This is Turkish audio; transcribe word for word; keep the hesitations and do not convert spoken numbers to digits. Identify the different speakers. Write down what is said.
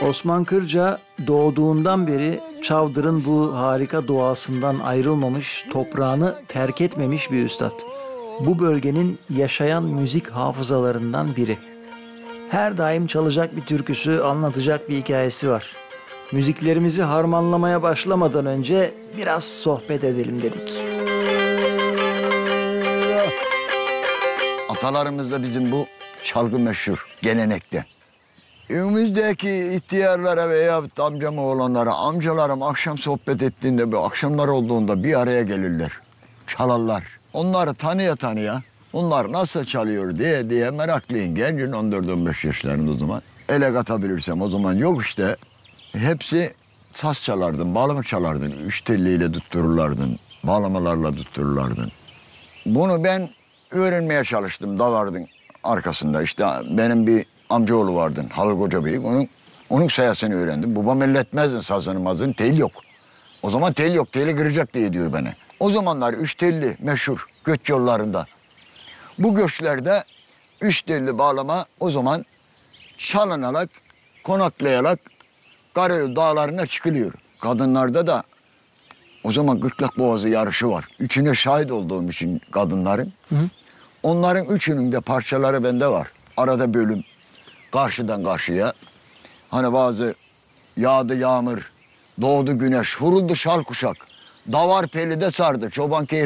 Speaker 1: Osman Kırca doğduğundan beri Çavdır'ın bu harika doğasından ayrılmamış, toprağını terk etmemiş bir üstad. Bu bölgenin yaşayan müzik hafızalarından biri. Her daim çalacak bir türküsü, anlatacak bir hikayesi var. Müziklerimizi harmanlamaya başlamadan önce biraz sohbet edelim dedik.
Speaker 2: Atalarımızda bizim bu çalgı meşhur, gelenekte. Evimizdeki ihtiyarlara veya amcam oğlanlara, amcalarım akşam sohbet ettiğinde, bu akşamlar olduğunda bir araya gelirler, çalarlar. Onları tanıya tanıya, onlar nasıl çalıyor diye diye meraklıyım. Gencin on dört on beş yaşlarında o zaman. Ele katabilirsem o zaman yok işte. Hepsi saz çalardın, bağlama çalardın. Üç telliyle tuttururlardın, bağlamalarla tuttururlardın. Bunu ben öğrenmeye çalıştım dalardın arkasında. İşte benim bir amcaoğlu vardı, Halil Koca Bey. Onun, onun sayesinde öğrendim. Babam elletmezdi sazını mazını, tel yok. O zaman tel yok, teli kıracak diye diyor bana. O zamanlar üç telli meşhur göç yollarında. Bu göçlerde üç telli bağlama o zaman çalınarak, konaklayarak Karayol dağlarına çıkılıyor. Kadınlarda da o zaman Gırtlak Boğazı yarışı var. Üçüne şahit olduğum için kadınların. Hı hı. Onların üçünün de parçaları bende var. Arada bölüm. Karşıdan karşıya. Hani bazı yağdı yağmur, doğdu güneş, vuruldu şal kuşak. Davar pelide sardı, çoban keyfi.